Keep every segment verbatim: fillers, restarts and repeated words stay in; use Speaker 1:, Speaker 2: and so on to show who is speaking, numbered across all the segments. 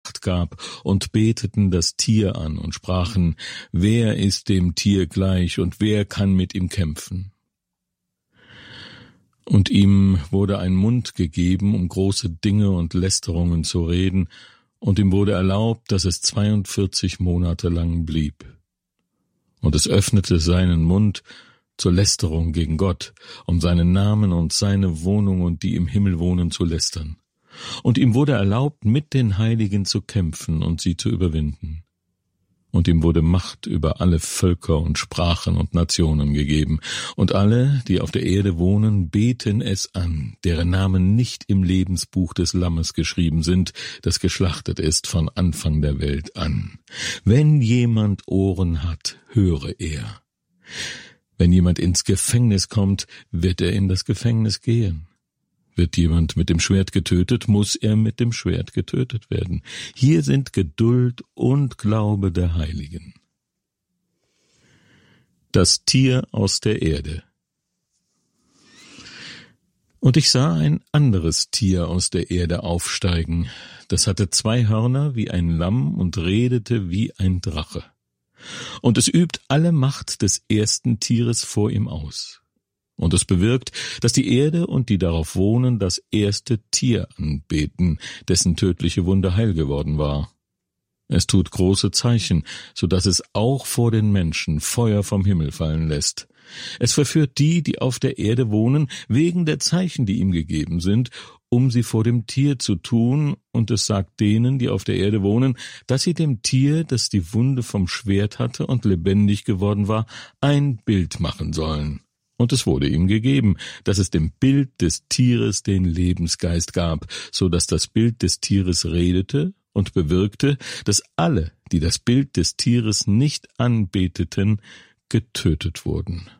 Speaker 1: Macht gab, und beteten das Tier an und sprachen: Wer ist dem Tier gleich, und wer kann mit ihm kämpfen? Und ihm wurde ein Mund gegeben, um große Dinge und Lästerungen zu reden, und ihm wurde erlaubt, dass es zweiundvierzig Monate lang blieb. Und es öffnete seinen Mund zur Lästerung gegen Gott, um seinen Namen und seine Wohnung und die im Himmel wohnen zu lästern. Und ihm wurde erlaubt, mit den Heiligen zu kämpfen und sie zu überwinden. Und ihm wurde Macht über alle Völker und Sprachen und Nationen gegeben. Und alle, die auf der Erde wohnen, beten es an, deren Namen nicht im Lebensbuch des Lammes geschrieben sind, das geschlachtet ist von Anfang der Welt an. Wenn jemand Ohren hat, höre er. Wenn jemand ins Gefängnis kommt, wird er in das Gefängnis gehen. Wird jemand mit dem Schwert getötet, muss er mit dem Schwert getötet werden. Hier sind Geduld und Glaube der Heiligen. Das Tier aus der Erde. Und ich sah ein anderes Tier aus der Erde aufsteigen. Das hatte zwei Hörner wie ein Lamm und redete wie ein Drache. Und es übt alle Macht des ersten Tieres vor ihm aus. Und es bewirkt, dass die Erde und die darauf wohnen das erste Tier anbeten, dessen tödliche Wunde heil geworden war. Es tut große Zeichen, so dass es auch vor den Menschen Feuer vom Himmel fallen lässt. Es verführt die, die auf der Erde wohnen, wegen der Zeichen, die ihm gegeben sind, um sie vor dem Tier zu tun, und es sagt denen, die auf der Erde wohnen, dass sie dem Tier, das die Wunde vom Schwert hatte und lebendig geworden war, ein Bild machen sollen. Und es wurde ihm gegeben, dass es dem Bild des Tieres den Lebensgeist gab, so dass das Bild des Tieres redete und bewirkte, dass alle, die das Bild des Tieres nicht anbeteten, getötet wurden.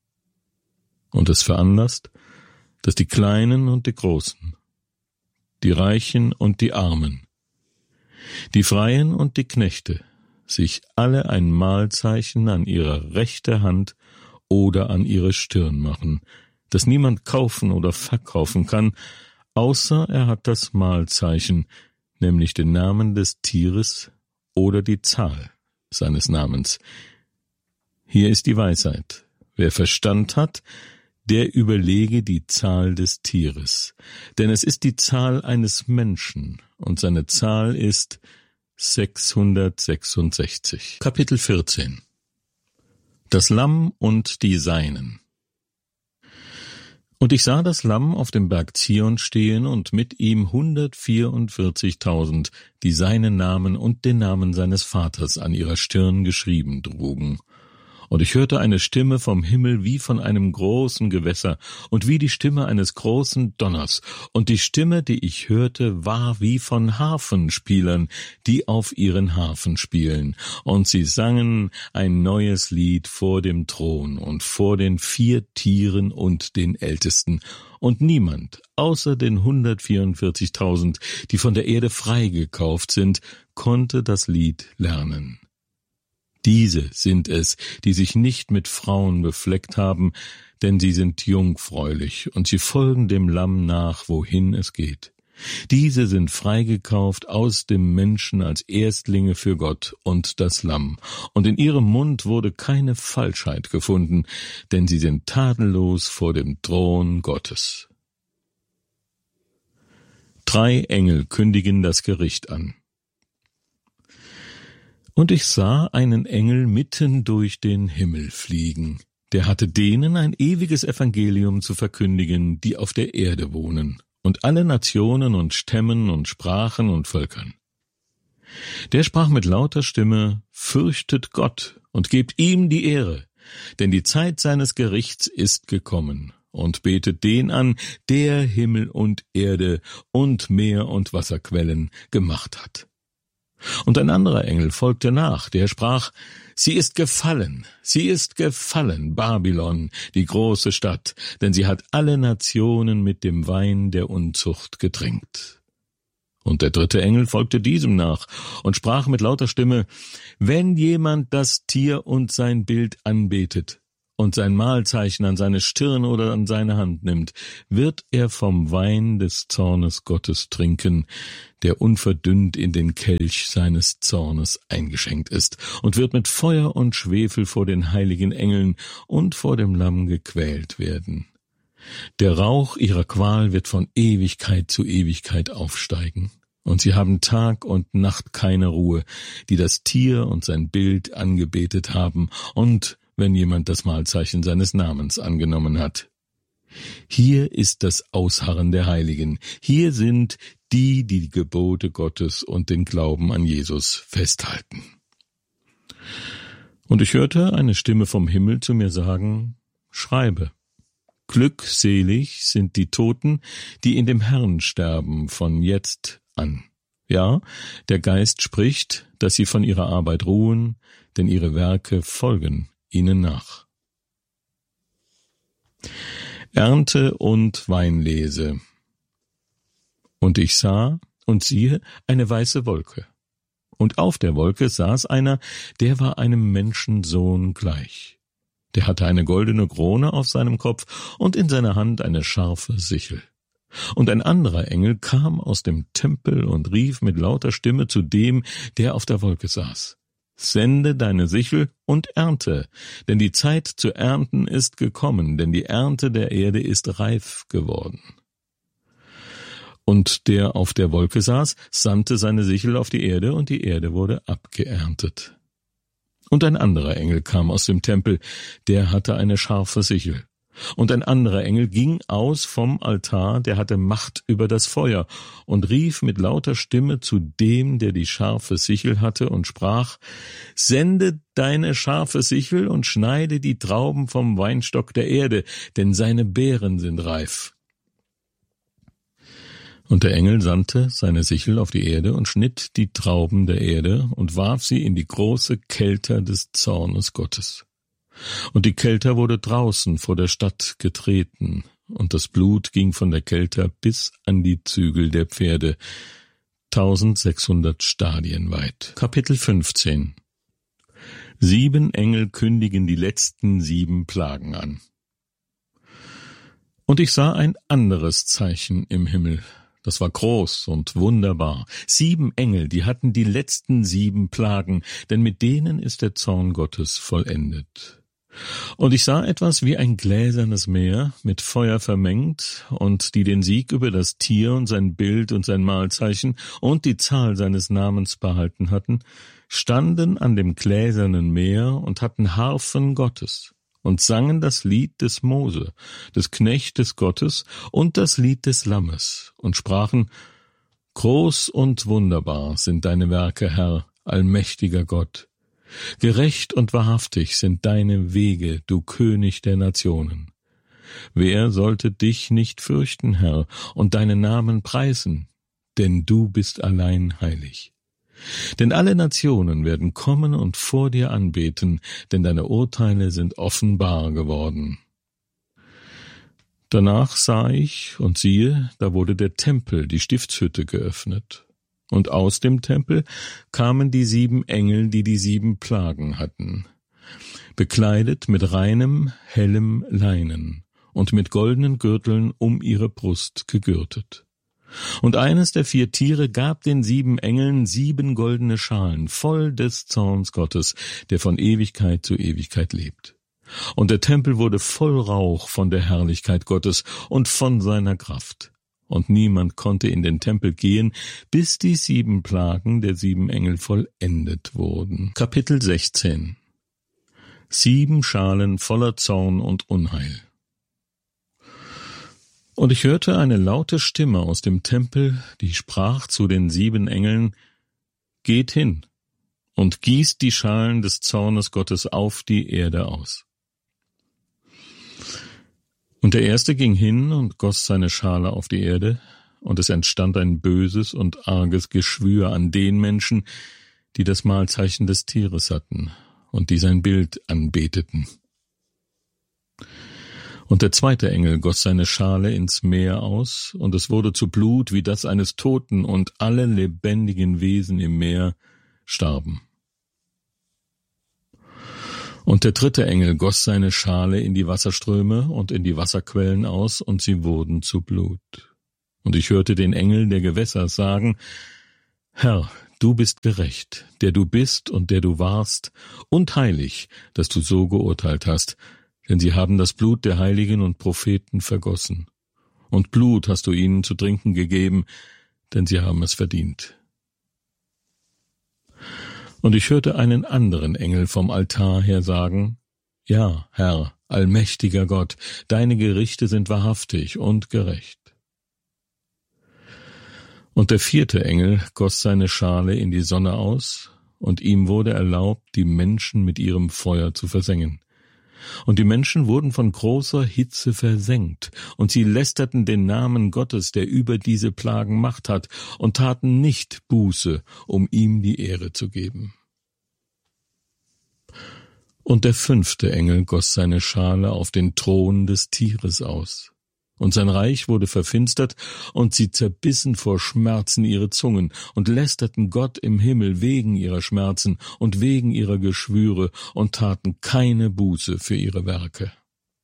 Speaker 1: Und es veranlasst, dass die Kleinen und die Großen, die Reichen und die Armen, die Freien und die Knechte sich alle ein Mahlzeichen an ihrer rechten Hand oder an ihre Stirn machen, das niemand kaufen oder verkaufen kann, außer er hat das Mahlzeichen, nämlich den Namen des Tieres oder die Zahl seines Namens. Hier ist die Weisheit. Wer Verstand hat, der überlege die Zahl des Tieres, denn es ist die Zahl eines Menschen, und seine Zahl ist sechshundertsechsundsechzig. Kapitel vierzehn. Das Lamm und die Seinen. Und ich sah das Lamm auf dem Berg Zion stehen und mit ihm hundertvierundvierzigtausend, die seinen Namen und den Namen seines Vaters an ihrer Stirn geschrieben trugen. Und ich hörte eine Stimme vom Himmel wie von einem großen Gewässer und wie die Stimme eines großen Donners. Und die Stimme, die ich hörte, war wie von Harfenspielern, die auf ihren Harfen spielen. Und sie sangen ein neues Lied vor dem Thron und vor den vier Tieren und den Ältesten. Und niemand, außer den hundertvierundvierzigtausend, die von der Erde freigekauft sind, konnte das Lied lernen. Diese sind es, die sich nicht mit Frauen befleckt haben, denn sie sind jungfräulich und sie folgen dem Lamm nach, wohin es geht. Diese sind freigekauft aus dem Menschen als Erstlinge für Gott und das Lamm, und in ihrem Mund wurde keine Falschheit gefunden, denn sie sind tadellos vor dem Thron Gottes. Drei Engel kündigen das Gericht an. Und ich sah einen Engel mitten durch den Himmel fliegen. Der hatte denen ein ewiges Evangelium zu verkündigen, die auf der Erde wohnen, und alle Nationen und Stämmen und Sprachen und Völkern. Der sprach mit lauter Stimme: Fürchtet Gott und gebt ihm die Ehre, denn die Zeit seines Gerichts ist gekommen, und betet den an, der Himmel und Erde und Meer und Wasserquellen gemacht hat. Und ein anderer Engel folgte nach, der sprach: Sie ist gefallen, sie ist gefallen, Babylon, die große Stadt, denn sie hat alle Nationen mit dem Wein der Unzucht getränkt. Und der dritte Engel folgte diesem nach und sprach mit lauter Stimme: Wenn jemand das Tier und sein Bild anbetet und sein Mahlzeichen an seine Stirn oder an seine Hand nimmt, wird er vom Wein des Zornes Gottes trinken, der unverdünnt in den Kelch seines Zornes eingeschenkt ist, und wird mit Feuer und Schwefel vor den heiligen Engeln und vor dem Lamm gequält werden. Der Rauch ihrer Qual wird von Ewigkeit zu Ewigkeit aufsteigen. Und sie haben Tag und Nacht keine Ruhe, die das Tier und sein Bild angebetet haben, und wenn jemand das Mahlzeichen seines Namens angenommen hat. Hier ist das Ausharren der Heiligen. Hier sind die, die die Gebote Gottes und den Glauben an Jesus festhalten. Und ich hörte eine Stimme vom Himmel zu mir sagen, schreibe. Glückselig sind die Toten, die in dem Herrn sterben, von jetzt an. Ja, der Geist spricht, dass sie von ihrer Arbeit ruhen, denn ihre Werke folgen ihnen nach. Ernte und Weinlese. Und ich sah, und siehe, eine weiße Wolke. Und auf der Wolke saß einer, der war einem Menschensohn gleich. Der hatte eine goldene Krone auf seinem Kopf und in seiner Hand eine scharfe Sichel. Und ein anderer Engel kam aus dem Tempel und rief mit lauter Stimme zu dem, der auf der Wolke saß: Sende deine Sichel und ernte, denn die Zeit zu ernten ist gekommen, denn die Ernte der Erde ist reif geworden. Und der auf der Wolke saß, sandte seine Sichel auf die Erde, und die Erde wurde abgeerntet. Und ein anderer Engel kam aus dem Tempel, der hatte eine scharfe Sichel. Und ein anderer Engel ging aus vom Altar, der hatte Macht über das Feuer, und rief mit lauter Stimme zu dem, der die scharfe Sichel hatte, und sprach: Sende deine scharfe Sichel und schneide die Trauben vom Weinstock der Erde, denn seine Beeren sind reif. Und der Engel sandte seine Sichel auf die Erde und schnitt die Trauben der Erde und warf sie in die große Kelter des Zornes Gottes. Und die Kelter wurde draußen vor der Stadt getreten, und das Blut ging von der Kelter bis an die Zügel der Pferde, tausendsechshundert Stadien weit. Kapitel fünfzehn. Sieben Engel kündigen die letzten sieben Plagen an. Und ich sah ein anderes Zeichen im Himmel. Das war groß und wunderbar. Sieben Engel, die hatten die letzten sieben Plagen, denn mit denen ist der Zorn Gottes vollendet. Und ich sah etwas wie ein gläsernes Meer, mit Feuer vermengt, und die den Sieg über das Tier und sein Bild und sein Mahlzeichen und die Zahl seines Namens behalten hatten, standen an dem gläsernen Meer und hatten Harfen Gottes und sangen das Lied des Mose, des Knechtes Gottes, und das Lied des Lammes, und sprachen: Groß und wunderbar sind deine Werke, Herr, allmächtiger Gott. Gerecht und wahrhaftig sind deine Wege, du König der Nationen. Wer sollte dich nicht fürchten, Herr, und deinen Namen preisen? Denn du bist allein heilig. Denn alle Nationen werden kommen und vor dir anbeten, denn deine Urteile sind offenbar geworden. Danach sah ich, und siehe, da wurde der Tempel, die Stiftshütte, geöffnet. Und aus dem Tempel kamen die sieben Engel, die die sieben Plagen hatten, bekleidet mit reinem, hellem Leinen und mit goldenen Gürteln um ihre Brust gegürtet. Und eines der vier Tiere gab den sieben Engeln sieben goldene Schalen, voll des Zorns Gottes, der von Ewigkeit zu Ewigkeit lebt. Und der Tempel wurde voll Rauch von der Herrlichkeit Gottes und von seiner Kraft. Und niemand konnte in den Tempel gehen, bis die sieben Plagen der sieben Engel vollendet wurden. Kapitel sechzehn. Sieben Schalen voller Zorn und Unheil. Und ich hörte eine laute Stimme aus dem Tempel, die sprach zu den sieben Engeln: Geht hin und gießt die Schalen des Zornes Gottes auf die Erde aus. Und der Erste ging hin und goss seine Schale auf die Erde, und es entstand ein böses und arges Geschwür an den Menschen, die das Mahlzeichen des Tieres hatten und die sein Bild anbeteten. Und der zweite Engel goss seine Schale ins Meer aus, und es wurde zu Blut wie das eines Toten, und alle lebendigen Wesen im Meer starben. Und der dritte Engel goss seine Schale in die Wasserströme und in die Wasserquellen aus, und sie wurden zu Blut. Und ich hörte den Engel der Gewässer sagen: Herr, du bist gerecht, der du bist und der du warst, und heilig, dass du so geurteilt hast, denn sie haben das Blut der Heiligen und Propheten vergossen. Und Blut hast du ihnen zu trinken gegeben, denn sie haben es verdient. Und ich hörte einen anderen Engel vom Altar her sagen: Ja, Herr, allmächtiger Gott, deine Gerichte sind wahrhaftig und gerecht. Und der vierte Engel goss seine Schale in die Sonne aus, und ihm wurde erlaubt, die Menschen mit ihrem Feuer zu versengen. Und die Menschen wurden von großer Hitze versengt, und sie lästerten den Namen Gottes, der über diese Plagen Macht hat, und taten nicht Buße, um ihm die Ehre zu geben. Und der fünfte Engel goss seine Schale auf den Thron des Tieres aus. Und sein Reich wurde verfinstert, und sie zerbissen vor Schmerzen ihre Zungen und lästerten Gott im Himmel wegen ihrer Schmerzen und wegen ihrer Geschwüre und taten keine Buße für ihre Werke.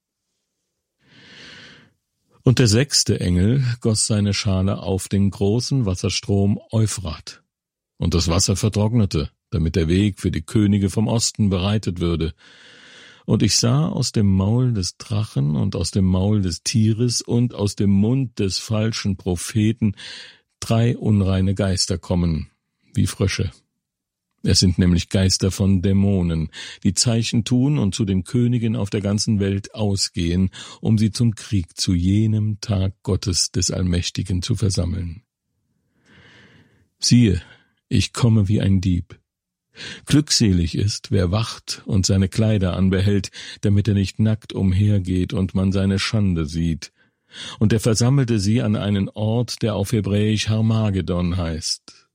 Speaker 1: Und der sechste Engel goss seine Schale auf den großen Wasserstrom Euphrat. Und das Wasser vertrocknete, damit der Weg für die Könige vom Osten bereitet würde. Und ich sah aus dem Maul des Drachen und aus dem Maul des Tieres und aus dem Mund des falschen Propheten drei unreine Geister kommen, wie Frösche. Es sind nämlich Geister von Dämonen, die Zeichen tun und zu den Königen auf der ganzen Welt ausgehen, um sie zum Krieg zu jenem Tag Gottes des Allmächtigen zu versammeln. Siehe, ich komme wie ein Dieb. Glückselig ist, wer wacht und seine Kleider anbehält, damit er nicht nackt umhergeht und man seine Schande sieht. Und er versammelte sie an einen Ort, der auf Hebräisch Harmagedon heißt.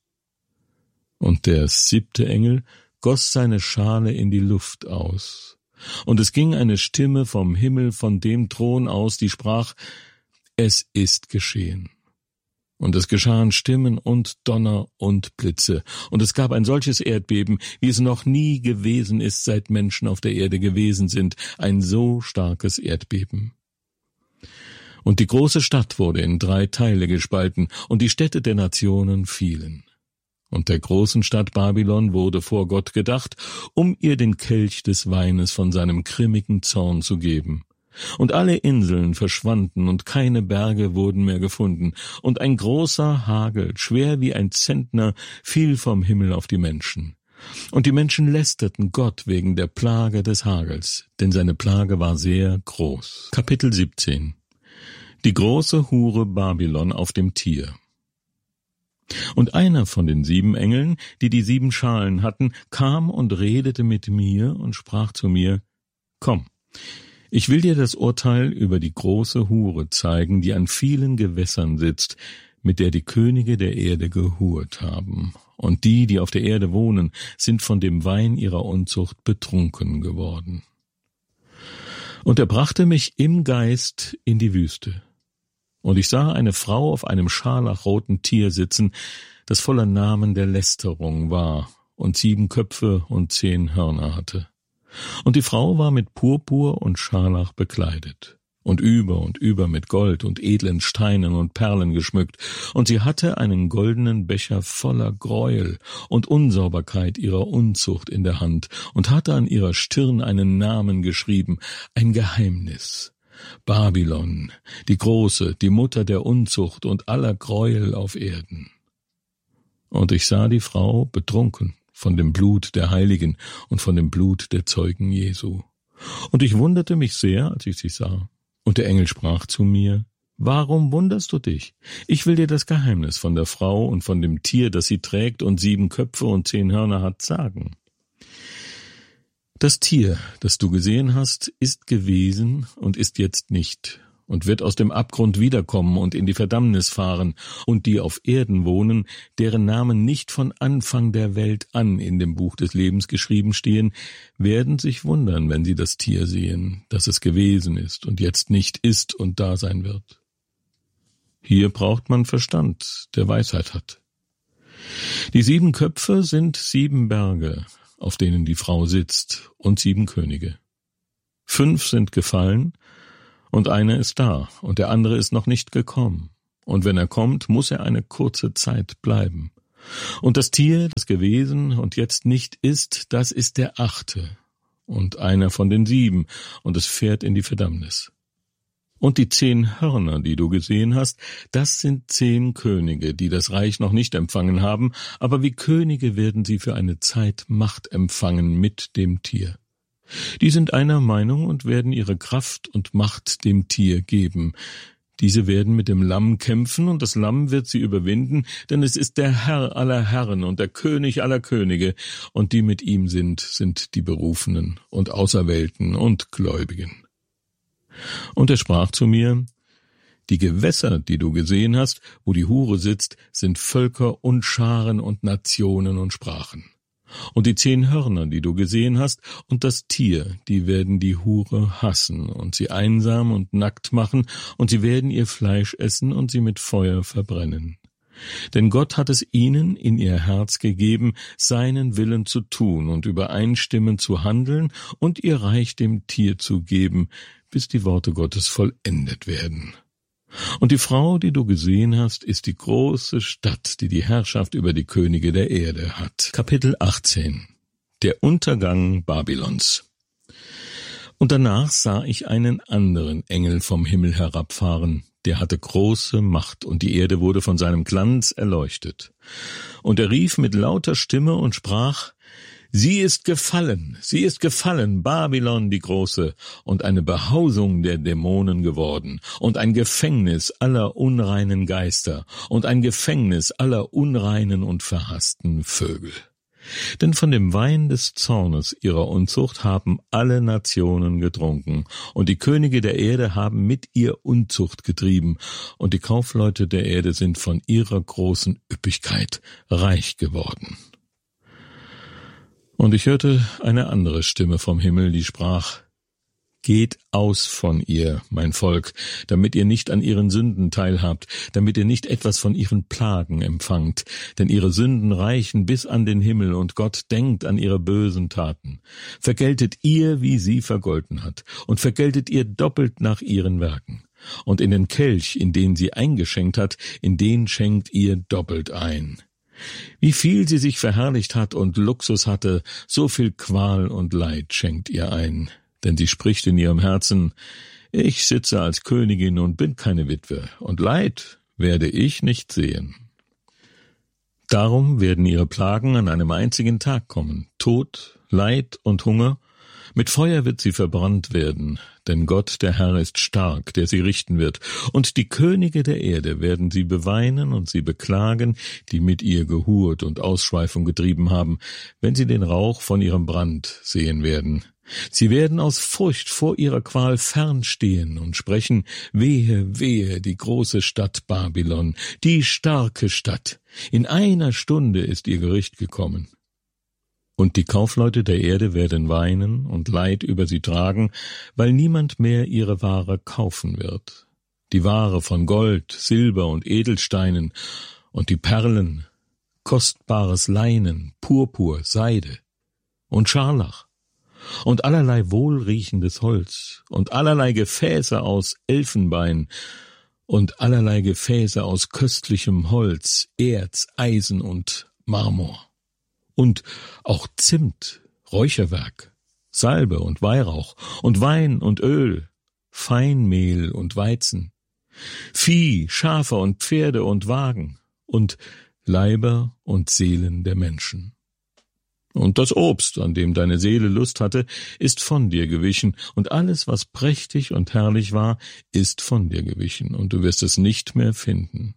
Speaker 1: Und der siebte Engel goss seine Schale in die Luft aus. Und es ging eine Stimme vom Himmel von dem Thron aus, die sprach: Es ist geschehen. Und es geschahen Stimmen und Donner und Blitze, und es gab ein solches Erdbeben, wie es noch nie gewesen ist, seit Menschen auf der Erde gewesen sind, ein so starkes Erdbeben. Und die große Stadt wurde in drei Teile gespalten, und die Städte der Nationen fielen. Und der großen Stadt Babylon wurde vor Gott gedacht, um ihr den Kelch des Weines von seinem grimmigen Zorn zu geben. Und alle Inseln verschwanden, und keine Berge wurden mehr gefunden, und ein großer Hagel, schwer wie ein Zentner, fiel vom Himmel auf die Menschen. Und die Menschen lästerten Gott wegen der Plage des Hagels, denn seine Plage war sehr groß. Kapitel siebzehn. Die große Hure Babylon auf dem Tier. Und einer von den sieben Engeln, die die sieben Schalen hatten, kam und redete mit mir und sprach zu mir: Komm, ich will dir das Urteil über die große Hure zeigen, die an vielen Gewässern sitzt, mit der die Könige der Erde gehurt haben. Und die, die auf der Erde wohnen, sind von dem Wein ihrer Unzucht betrunken geworden. Und er brachte mich im Geist in die Wüste. Und ich sah eine Frau auf einem scharlachroten Tier sitzen, das voller Namen der Lästerung war und sieben Köpfe und zehn Hörner hatte. Und die Frau war mit Purpur und Scharlach bekleidet und über und über mit Gold und edlen Steinen und Perlen geschmückt, und sie hatte einen goldenen Becher voller Gräuel und Unsauberkeit ihrer Unzucht in der Hand und hatte an ihrer Stirn einen Namen geschrieben, ein Geheimnis: Babylon, die Große, die Mutter der Unzucht und aller Gräuel auf Erden. Und ich sah die Frau betrunken von dem Blut der Heiligen und von dem Blut der Zeugen Jesu. Und ich wunderte mich sehr, als ich sie sah. Und der Engel sprach zu mir: Warum wunderst du dich? Ich will dir das Geheimnis von der Frau und von dem Tier, das sie trägt und sieben Köpfe und zehn Hörner hat, sagen. Das Tier, das du gesehen hast, ist gewesen und ist jetzt nicht und wird aus dem Abgrund wiederkommen und in die Verdammnis fahren, und die auf Erden wohnen, deren Namen nicht von Anfang der Welt an in dem Buch des Lebens geschrieben stehen, werden sich wundern, wenn sie das Tier sehen, das es gewesen ist und jetzt nicht ist und da sein wird. Hier braucht man Verstand, der Weisheit hat. Die sieben Köpfe sind sieben Berge, auf denen die Frau sitzt, und sieben Könige. Fünf sind gefallen, und einer ist da, und der andere ist noch nicht gekommen. Und wenn er kommt, muss er eine kurze Zeit bleiben. Und das Tier, das gewesen und jetzt nicht ist, das ist der achte und einer von den sieben, und es fährt in die Verdammnis. Und die zehn Hörner, die du gesehen hast, das sind zehn Könige, die das Reich noch nicht empfangen haben, aber wie Könige werden sie für eine Zeit Macht empfangen mit dem Tier. Die sind einer Meinung und werden ihre Kraft und Macht dem Tier geben. Diese werden mit dem Lamm kämpfen, und das Lamm wird sie überwinden, denn es ist der Herr aller Herren und der König aller Könige, und die mit ihm sind, sind die Berufenen und Auserwählten und Gläubigen. Und er sprach zu mir: Die Gewässer, die du gesehen hast, wo die Hure sitzt, sind Völker und Scharen und Nationen und Sprachen. Und die zehn Hörner, die du gesehen hast, und das Tier, die werden die Hure hassen und sie einsam und nackt machen, und sie werden ihr Fleisch essen und sie mit Feuer verbrennen. Denn Gott hat es ihnen in ihr Herz gegeben, seinen Willen zu tun und übereinstimmend zu handeln und ihr Reich dem Tier zu geben, bis die Worte Gottes vollendet werden. Und die Frau, die du gesehen hast, ist die große Stadt, die die Herrschaft über die Könige der Erde hat. Kapitel achtzehn. Der Untergang Babylons. Und danach sah ich einen anderen Engel vom Himmel herabfahren, der hatte große Macht, und die Erde wurde von seinem Glanz erleuchtet. Und er rief mit lauter Stimme und sprach: Sie ist gefallen, sie ist gefallen, Babylon die Große, und eine Behausung der Dämonen geworden, und ein Gefängnis aller unreinen Geister, und ein Gefängnis aller unreinen und verhassten Vögel. Denn von dem Wein des Zornes ihrer Unzucht haben alle Nationen getrunken, und die Könige der Erde haben mit ihr Unzucht getrieben, und die Kaufleute der Erde sind von ihrer großen Üppigkeit reich geworden. Und ich hörte eine andere Stimme vom Himmel, die sprach: Geht aus von ihr, mein Volk, damit ihr nicht an ihren Sünden teilhabt, damit ihr nicht etwas von ihren Plagen empfangt, denn ihre Sünden reichen bis an den Himmel, und Gott denkt an ihre bösen Taten. Vergeltet ihr, wie sie vergolten hat, und vergeltet ihr doppelt nach ihren Werken. Und in den Kelch, in den sie eingeschenkt hat, in den schenkt ihr doppelt ein. Wie viel sie sich verherrlicht hat und Luxus hatte, so viel Qual und Leid schenkt ihr ein. Denn sie spricht in ihrem Herzen: Ich sitze als Königin und bin keine Witwe, und Leid werde ich nicht sehen. Darum werden ihre Plagen an einem einzigen Tag kommen: Tod, Leid und Hunger. Mit Feuer wird sie verbrannt werden, denn Gott, der Herr, ist stark, der sie richten wird. Und die Könige der Erde werden sie beweinen und sie beklagen, die mit ihr gehurt und Ausschweifung getrieben haben, wenn sie den Rauch von ihrem Brand sehen werden. Sie werden aus Furcht vor ihrer Qual fernstehen und sprechen: Wehe, wehe, die große Stadt Babylon, die starke Stadt. In einer Stunde ist ihr Gericht gekommen. Und die Kaufleute der Erde werden weinen und Leid über sie tragen, weil niemand mehr ihre Ware kaufen wird. Die Ware von Gold, Silber und Edelsteinen und die Perlen, kostbares Leinen, Purpur, Seide und Scharlach und allerlei wohlriechendes Holz und allerlei Gefäße aus Elfenbein und allerlei Gefäße aus köstlichem Holz, Erz, Eisen und Marmor. Und auch Zimt, Räucherwerk, Salbe und Weihrauch und Wein und Öl, Feinmehl und Weizen, Vieh, Schafe und Pferde und Wagen und Leiber und Seelen der Menschen. Und das Obst, an dem deine Seele Lust hatte, ist von dir gewichen, und alles, was prächtig und herrlich war, ist von dir gewichen, und du wirst es nicht mehr finden.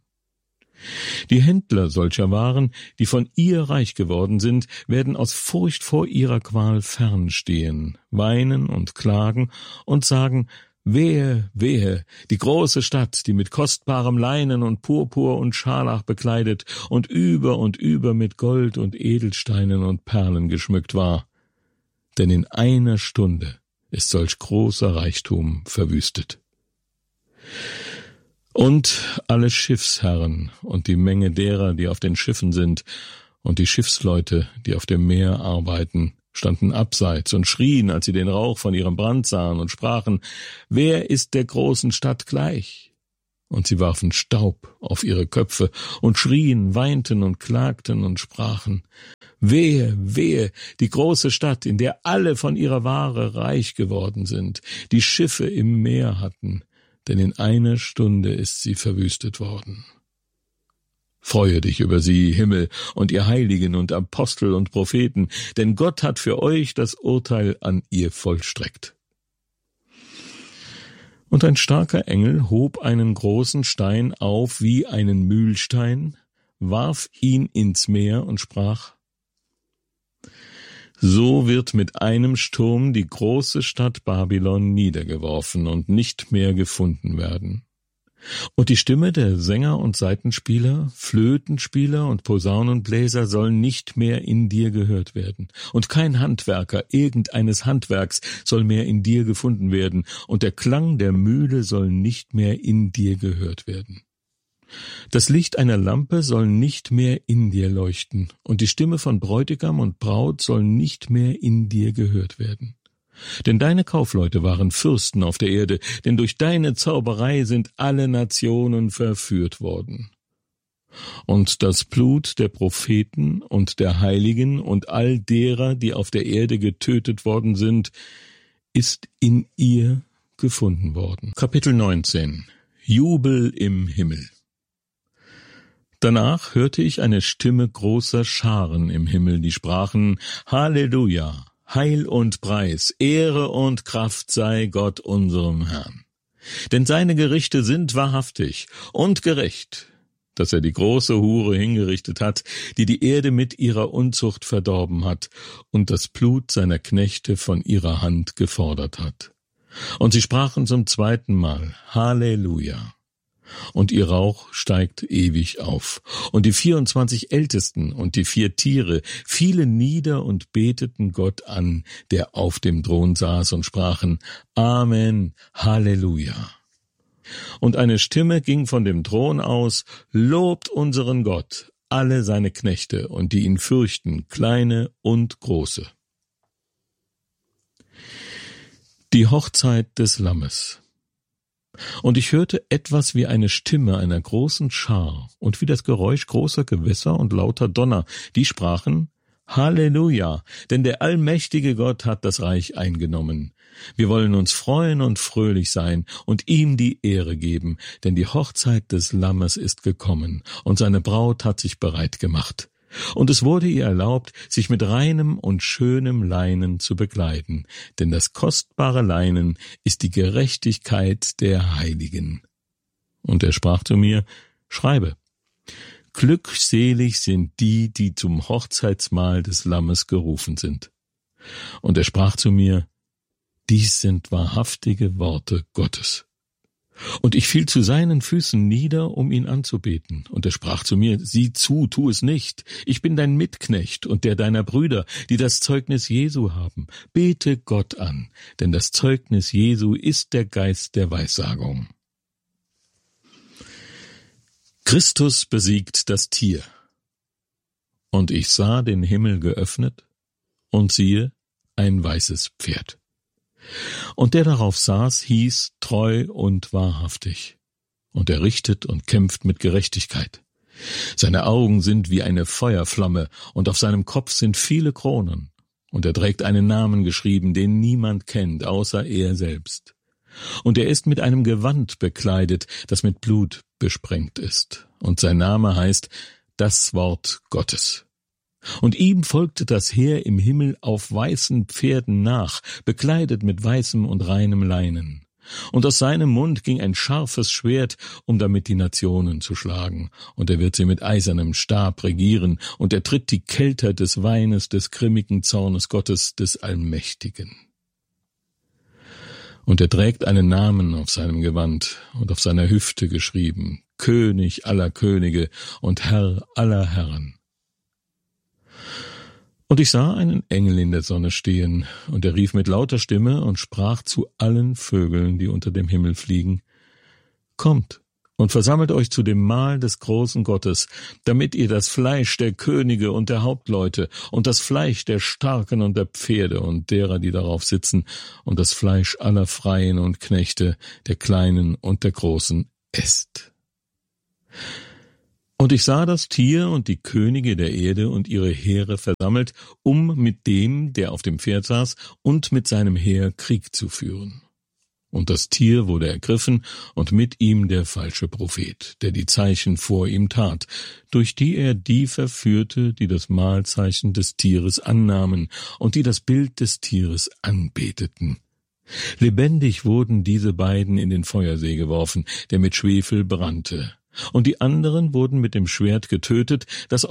Speaker 1: Die Händler solcher Waren, die von ihr reich geworden sind, werden aus Furcht vor ihrer Qual fernstehen, weinen und klagen und sagen: Wehe, wehe, die große Stadt, die mit kostbarem Leinen und Purpur und Scharlach bekleidet und über und über mit Gold und Edelsteinen und Perlen geschmückt war. Denn in einer Stunde ist solch großer Reichtum verwüstet. Und alle Schiffsherren und die Menge derer, die auf den Schiffen sind, Und die Schiffsleute, die auf dem Meer arbeiten, standen abseits und schrien, als sie den Rauch von ihrem Brand sahen, und sprachen: Wer ist der großen Stadt gleich? Und sie warfen Staub auf ihre Köpfe und schrien, weinten und klagten und sprachen: Wehe, wehe, die große Stadt, in der alle von ihrer Ware reich geworden sind, die Schiffe im Meer hatten, denn in einer Stunde ist sie verwüstet worden. Freue dich über sie, Himmel, und ihr Heiligen und Apostel und Propheten, denn Gott hat für euch das Urteil an ihr vollstreckt. Und ein starker Engel hob einen großen Stein auf wie einen Mühlstein, warf ihn ins Meer und sprach: So wird mit einem Sturm die große Stadt Babylon niedergeworfen und nicht mehr gefunden werden. Und die Stimme der Sänger und Saitenspieler, Flötenspieler und Posaunenbläser soll nicht mehr in dir gehört werden. Und kein Handwerker irgendeines Handwerks soll mehr in dir gefunden werden. Und der Klang der Mühle soll nicht mehr in dir gehört werden. Das Licht einer Lampe soll nicht mehr in dir leuchten. Und die Stimme von Bräutigam und Braut soll nicht mehr in dir gehört werden. Denn deine Kaufleute waren Fürsten auf der Erde, denn durch deine Zauberei sind alle Nationen verführt worden. Und das Blut der Propheten und der Heiligen und all derer, die auf der Erde getötet worden sind, ist in ihr gefunden worden. Kapitel neunzehn. Jubel im Himmel. Danach hörte ich eine Stimme großer Scharen im Himmel, die sprachen: Halleluja! Heil und Preis, Ehre und Kraft sei Gott unserem Herrn. Denn seine Gerichte sind wahrhaftig und gerecht, dass er die große Hure hingerichtet hat, die die Erde mit ihrer Unzucht verdorben hat und das Blut seiner Knechte von ihrer Hand gefordert hat. Und sie sprachen zum zweiten Mal: Halleluja! Und ihr Rauch steigt ewig auf. Und die vierundzwanzig Ältesten und die vier Tiere fielen nieder und beteten Gott an, der auf dem Thron saß, und sprachen: Amen, Halleluja. Und eine Stimme ging von dem Thron aus: Lobt unseren Gott, alle seine Knechte und die ihn fürchten, kleine und große. Die Hochzeit des Lammes. Und ich hörte etwas wie eine Stimme einer großen Schar und wie das Geräusch großer Gewässer und lauter Donner, die sprachen: Halleluja, denn der allmächtige Gott hat das Reich eingenommen. Wir wollen uns freuen und fröhlich sein und ihm die Ehre geben, denn die Hochzeit des Lammes ist gekommen und seine Braut hat sich bereit gemacht. Und es wurde ihr erlaubt, sich mit reinem und schönem Leinen zu bekleiden, denn das kostbare Leinen ist die Gerechtigkeit der Heiligen. Und er sprach zu mir: Schreibe: Glückselig sind die, die zum Hochzeitsmahl des Lammes gerufen sind. Und er sprach zu mir: Dies sind wahrhaftige Worte Gottes. Und ich fiel zu seinen Füßen nieder, um ihn anzubeten. Und er sprach zu mir: Sieh zu, tu es nicht. Ich bin dein Mitknecht und der deiner Brüder, die das Zeugnis Jesu haben. Bete Gott an, denn das Zeugnis Jesu ist der Geist der Weissagung. Christus besiegt das Tier. Und ich sah den Himmel geöffnet, und siehe, ein weißes Pferd. Und der darauf saß, hieß Treu und Wahrhaftig. Und er richtet und kämpft mit Gerechtigkeit. Seine Augen sind wie eine Feuerflamme, und auf seinem Kopf sind viele Kronen. Und er trägt einen Namen geschrieben, den niemand kennt, außer er selbst. Und er ist mit einem Gewand bekleidet, das mit Blut besprengt ist. Und sein Name heißt das Wort Gottes. Und ihm folgte das Heer im Himmel auf weißen Pferden nach, bekleidet mit weißem und reinem Leinen. Und aus seinem Mund ging ein scharfes Schwert, um damit die Nationen zu schlagen. Und er wird sie mit eisernem Stab regieren, und er tritt die Kelter des Weines des grimmigen Zornes Gottes, des Allmächtigen. Und er trägt einen Namen auf seinem Gewand und auf seiner Hüfte geschrieben: König aller Könige und Herr aller Herren. Und ich sah einen Engel in der Sonne stehen, und er rief mit lauter Stimme und sprach zu allen Vögeln, die unter dem Himmel fliegen: Kommt Und versammelt euch zu dem Mahl des großen Gottes, damit ihr das Fleisch der Könige und der Hauptleute und das Fleisch der Starken und der Pferde und derer, die darauf sitzen, und das Fleisch aller Freien und Knechte, der Kleinen und der Großen, esst. Und ich sah das Tier und die Könige der Erde und ihre Heere versammelt, um mit dem, der auf dem Pferd saß, und mit seinem Heer Krieg zu führen. Und das Tier wurde ergriffen, und mit ihm der falsche Prophet, der die Zeichen vor ihm tat, durch die er die verführte, die das Mahlzeichen des Tieres annahmen und die das Bild des Tieres anbeteten. Lebendig wurden diese beiden in den Feuersee geworfen, der mit Schwefel brannte. Und die anderen wurden mit dem Schwert getötet, das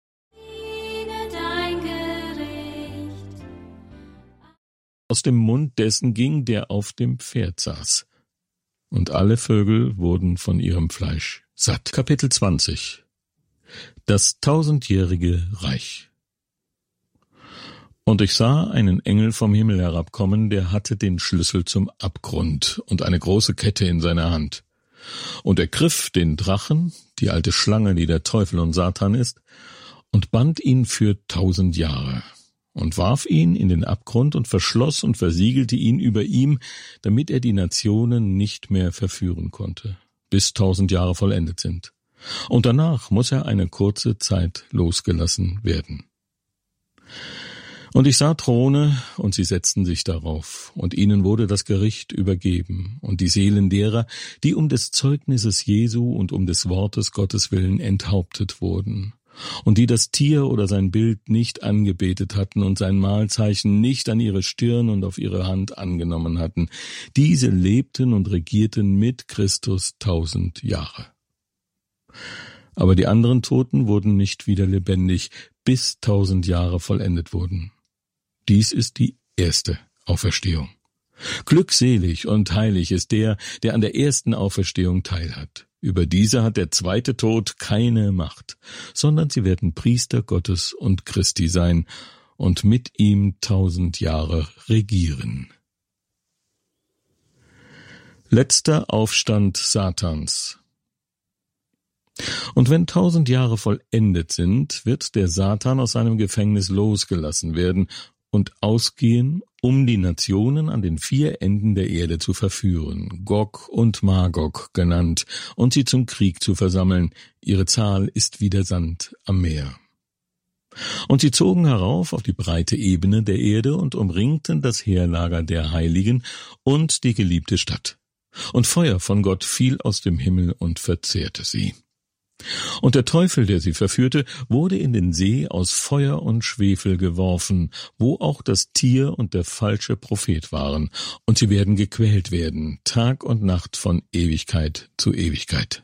Speaker 1: aus dem Mund dessen ging, der auf dem Pferd saß. Und alle Vögel wurden von ihrem Fleisch satt. Kapitel zwanzig. Das tausendjährige Reich. Und ich sah einen Engel vom Himmel herabkommen, der hatte den Schlüssel zum Abgrund und eine große Kette in seiner Hand. Und er griff den Drachen, die alte Schlange, die der Teufel und Satan ist, und band ihn für tausend Jahre. Und warf ihn in den Abgrund und verschloss und versiegelte ihn über ihm, damit er die Nationen nicht mehr verführen konnte, bis tausend Jahre vollendet sind. Und danach muss er eine kurze Zeit losgelassen werden. Und ich sah Throne, und sie setzten sich darauf, und ihnen wurde das Gericht übergeben, und die Seelen derer, die um des Zeugnisses Jesu und um des Wortes Gottes willen enthauptet wurden, und die das Tier oder sein Bild nicht angebetet hatten und sein Mahlzeichen nicht an ihre Stirn und auf ihre Hand angenommen hatten, diese lebten und regierten mit Christus tausend Jahre. Aber die anderen Toten wurden nicht wieder lebendig, bis tausend Jahre vollendet wurden. Dies ist die erste Auferstehung. Glückselig und heilig ist der, der an der ersten Auferstehung teilhat. Über diese hat der zweite Tod keine Macht, sondern sie werden Priester Gottes und Christi sein und mit ihm tausend Jahre regieren. Letzter Aufstand Satans. Und wenn tausend Jahre vollendet sind, wird der Satan aus seinem Gefängnis losgelassen werden und ausgehen, um die Nationen an den vier Enden der Erde zu verführen, Gog und Magog genannt, und sie zum Krieg zu versammeln. Ihre Zahl ist wie der Sand am Meer. Und sie zogen herauf auf die breite Ebene der Erde und umringten das Heerlager der Heiligen und die geliebte Stadt. Und Feuer von Gott fiel aus dem Himmel und verzehrte sie. Und der Teufel, der sie verführte, wurde in den See aus Feuer und Schwefel geworfen, wo auch das Tier und der falsche Prophet waren, und sie werden gequält werden, Tag und Nacht von Ewigkeit zu Ewigkeit.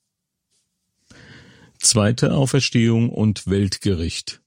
Speaker 1: Zweite Auferstehung und Weltgericht.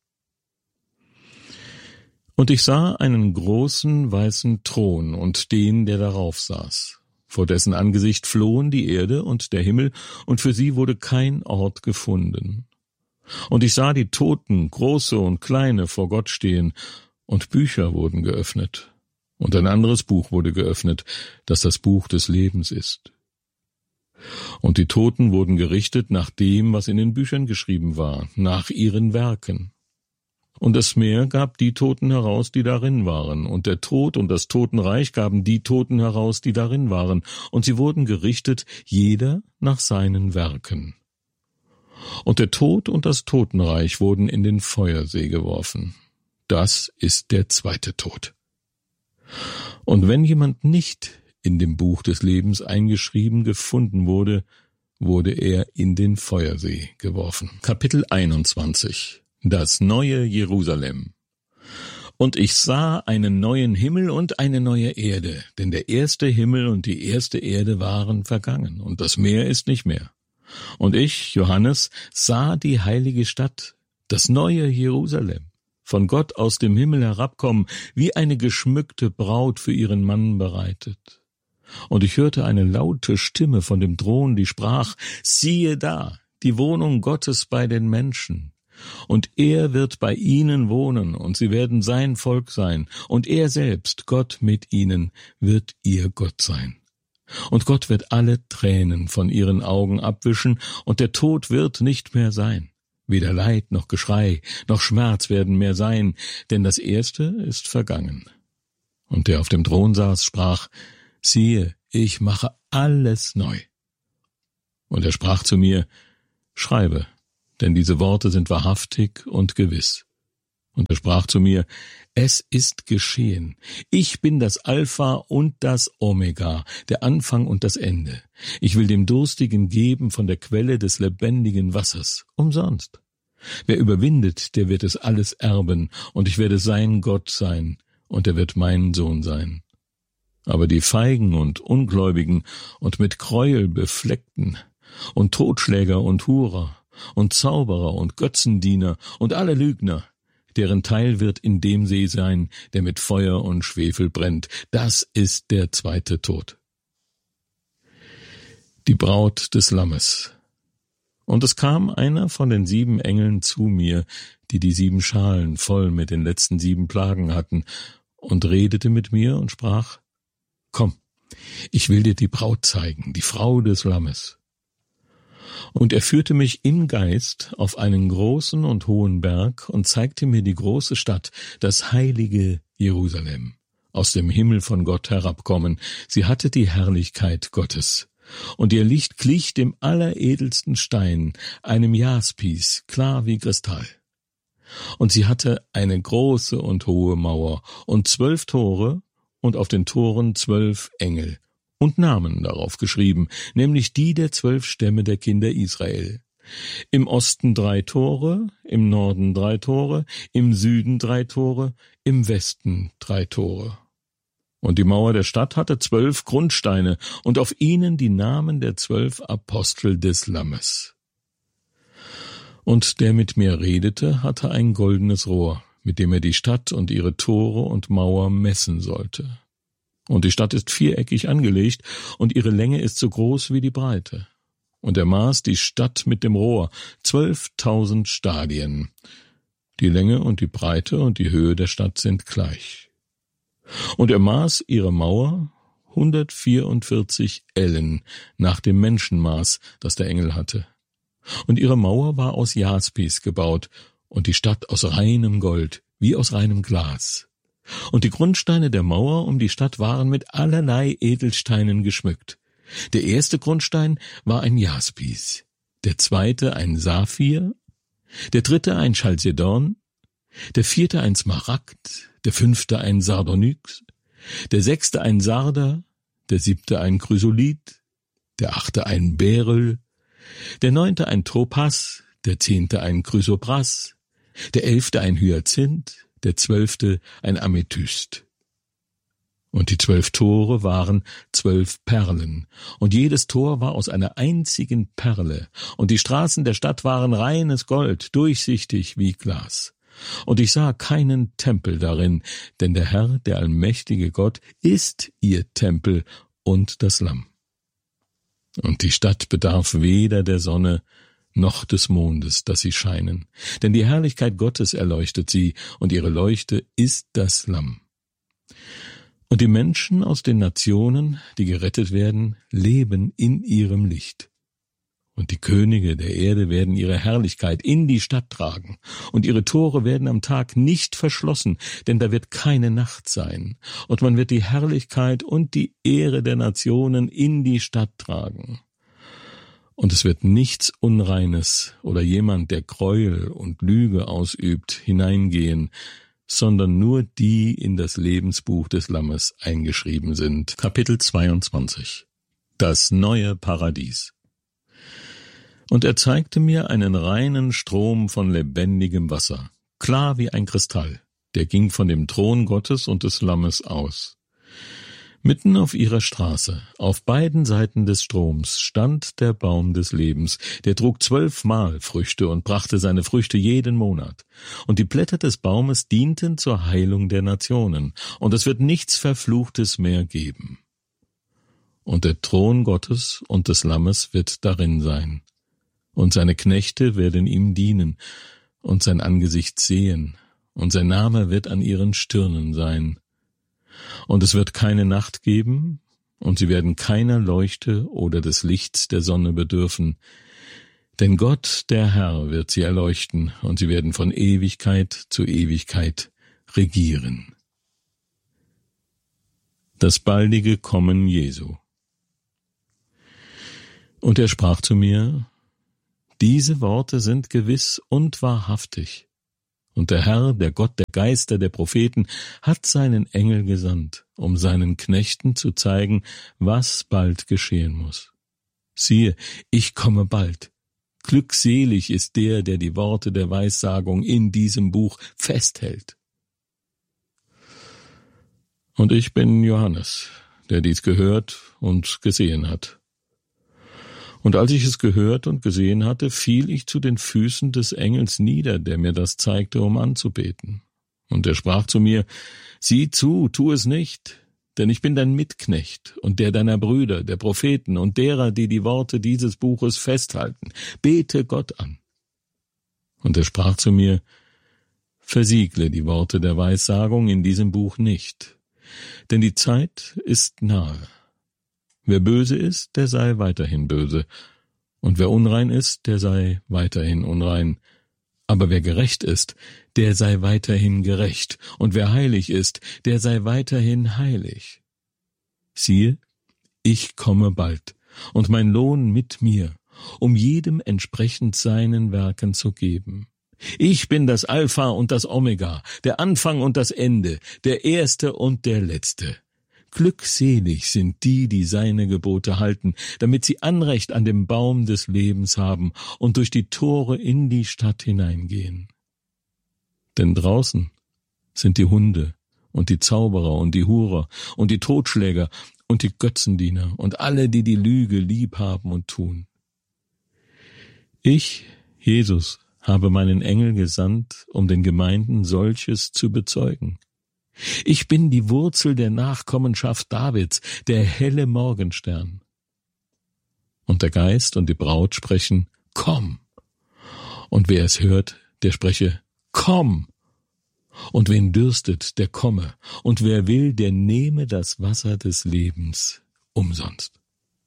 Speaker 1: Und ich sah einen großen weißen Thron und den, der darauf saß. Vor dessen Angesicht flohen die Erde und der Himmel, und für sie wurde kein Ort gefunden. Und ich sah die Toten, große und kleine, vor Gott stehen, und Bücher wurden geöffnet. Und ein anderes Buch wurde geöffnet, das das Buch des Lebens ist. Und die Toten wurden gerichtet nach dem, was in den Büchern geschrieben war, nach ihren Werken. Und das Meer gab die Toten heraus, die darin waren, und der Tod und das Totenreich gaben die Toten heraus, die darin waren, und sie wurden gerichtet, jeder nach seinen Werken. Und der Tod und das Totenreich wurden in den Feuersee geworfen. Das ist der zweite Tod. Und wenn jemand nicht in dem Buch des Lebens eingeschrieben gefunden wurde, wurde er in den Feuersee geworfen. Kapitel einundzwanzig. Das neue Jerusalem. Und ich sah einen neuen Himmel und eine neue Erde, denn der erste Himmel und die erste Erde waren vergangen, und das Meer ist nicht mehr. Und ich, Johannes, sah die heilige Stadt, das neue Jerusalem, von Gott aus dem Himmel herabkommen, wie eine geschmückte Braut für ihren Mann bereitet. Und ich hörte eine laute Stimme von dem Thron, die sprach: Siehe da, die Wohnung Gottes bei den Menschen. Und er wird bei ihnen wohnen, und sie werden sein Volk sein, und er selbst, Gott mit ihnen, wird ihr Gott sein. Und Gott wird alle Tränen von ihren Augen abwischen, und der Tod wird nicht mehr sein. Weder Leid noch Geschrei noch Schmerz werden mehr sein, denn das Erste ist vergangen. Und der auf dem Thron saß, sprach: Siehe, ich mache alles neu. Und er sprach zu mir: Schreibe, denn diese Worte sind wahrhaftig und gewiss. Und er sprach zu mir: Es ist geschehen. Ich bin das Alpha und das Omega, der Anfang und das Ende. Ich will dem Durstigen geben von der Quelle des lebendigen Wassers, umsonst. Wer überwindet, der wird es alles erben, und ich werde sein Gott sein, und er wird mein Sohn sein. Aber die Feigen und Ungläubigen und mit Gräuel befleckten und Totschläger und Hurer und Zauberer und Götzendiener und alle Lügner, deren Teil wird in dem See sein, der mit Feuer und Schwefel brennt. Das ist der zweite Tod. Die Braut des Lammes. Und es kam einer von den sieben Engeln zu mir, die die sieben Schalen voll mit den letzten sieben Plagen hatten, und redete mit mir und sprach: Komm, ich will dir die Braut zeigen, die Frau des Lammes. Und er führte mich im Geist auf einen großen und hohen Berg und zeigte mir die große Stadt, das heilige Jerusalem, aus dem Himmel von Gott herabkommen. Sie hatte die Herrlichkeit Gottes. Und ihr Licht glich dem alleredelsten Stein, einem Jaspis, klar wie Kristall. Und sie hatte eine große und hohe Mauer und zwölf Tore, und auf den Toren zwölf Engel und Namen darauf geschrieben, nämlich die der zwölf Stämme der Kinder Israel. Im Osten drei Tore, im Norden drei Tore, im Süden drei Tore, im Westen drei Tore. Und die Mauer der Stadt hatte zwölf Grundsteine, und auf ihnen die Namen der zwölf Apostel des Lammes. Und der mit mir redete, hatte ein goldenes Rohr, mit dem er die Stadt und ihre Tore und Mauer messen sollte. Und die Stadt ist viereckig angelegt, und ihre Länge ist so groß wie die Breite. Und er maß die Stadt mit dem Rohr, zwölftausend Stadien. Die Länge und die Breite und die Höhe der Stadt sind gleich. Und er maß ihre Mauer hundertvierundvierzig Ellen nach dem Menschenmaß, das der Engel hatte. Und ihre Mauer war aus Jaspis gebaut, und die Stadt aus reinem Gold, wie aus reinem Glas. Und die Grundsteine der Mauer um die Stadt waren mit allerlei Edelsteinen geschmückt. Der erste Grundstein war ein Jaspis, der zweite ein Saphir, der dritte ein Chalcedon, der vierte ein Smaragd, der fünfte ein Sardonyx, der sechste ein Sarder, der siebte ein Chrysolith, der achte ein Beryl, der neunte ein Topas, der zehnte ein Chrysopras, der elfte ein Hyazinth, der zwölfte ein Amethyst. Und die zwölf Tore waren zwölf Perlen, und jedes Tor war aus einer einzigen Perle, und die Straßen der Stadt waren reines Gold, durchsichtig wie Glas. Und ich sah keinen Tempel darin, denn der Herr, der allmächtige Gott, ist ihr Tempel und das Lamm. Und die Stadt bedarf weder der Sonne noch des Mondes, dass sie scheinen, denn die Herrlichkeit Gottes erleuchtet sie, und ihre Leuchte ist das Lamm. Und die Menschen aus den Nationen, die gerettet werden, leben in ihrem Licht. Und die Könige der Erde werden ihre Herrlichkeit in die Stadt tragen, und ihre Tore werden am Tag nicht verschlossen, denn da wird keine Nacht sein, und man wird die Herrlichkeit und die Ehre der Nationen in die Stadt tragen. Und es wird nichts Unreines oder jemand, der Gräuel und Lüge ausübt, hineingehen, sondern nur die in das Lebensbuch des Lammes eingeschrieben sind. Kapitel zweiundzwanzig. Das neue Paradies. Und er zeigte mir einen reinen Strom von lebendigem Wasser, klar wie ein Kristall, der ging von dem Thron Gottes und des Lammes aus. Mitten auf ihrer Straße, auf beiden Seiten des Stroms, stand der Baum des Lebens, der trug zwölfmal Früchte und brachte seine Früchte jeden Monat. Und die Blätter des Baumes dienten zur Heilung der Nationen, und es wird nichts Verfluchtes mehr geben. Und der Thron Gottes und des Lammes wird darin sein. Und seine Knechte werden ihm dienen und sein Angesicht sehen, und sein Name wird an ihren Stirnen sein. Und es wird keine Nacht geben und sie werden keiner Leuchte oder des Lichts der Sonne bedürfen, denn Gott, der Herr, wird sie erleuchten, und sie werden von Ewigkeit zu Ewigkeit regieren. Das baldige Kommen Jesu. Und er sprach zu mir: Diese Worte sind gewiss und wahrhaftig. Und der Herr, der Gott der Geister der Propheten, hat seinen Engel gesandt, um seinen Knechten zu zeigen, was bald geschehen muss. Siehe, ich komme bald. Glückselig ist der, der die Worte der Weissagung in diesem Buch festhält. Und ich bin Johannes, der dies gehört und gesehen hat. Und als ich es gehört und gesehen hatte, fiel ich zu den Füßen des Engels nieder, der mir das zeigte, um anzubeten. Und er sprach zu mir: Sieh zu, tu es nicht, denn ich bin dein Mitknecht und der deiner Brüder, der Propheten und derer, die die Worte dieses Buches festhalten. Bete Gott an. Und er sprach zu mir: Versiegle die Worte der Weissagung in diesem Buch nicht, denn die Zeit ist nahe. Wer böse ist, der sei weiterhin böse, und wer unrein ist, der sei weiterhin unrein. Aber wer gerecht ist, der sei weiterhin gerecht, und wer heilig ist, der sei weiterhin heilig. Siehe, ich komme bald, und mein Lohn mit mir, um jedem entsprechend seinen Werken zu geben. Ich bin das Alpha und das Omega, der Anfang und das Ende, der Erste und der Letzte. Glückselig sind die, die seine Gebote halten, damit sie Anrecht an dem Baum des Lebens haben und durch die Tore in die Stadt hineingehen. Denn draußen sind die Hunde und die Zauberer und die Hurer und die Totschläger und die Götzendiener und alle, die die Lüge lieb haben und tun. Ich, Jesus, habe meinen Engel gesandt, um den Gemeinden solches zu bezeugen. Ich bin die Wurzel der Nachkommenschaft Davids, der helle Morgenstern. Und der Geist und die Braut sprechen: Komm! Und wer es hört, der spreche: Komm! Und wen dürstet, der komme, und wer will, der nehme das Wasser des Lebens umsonst.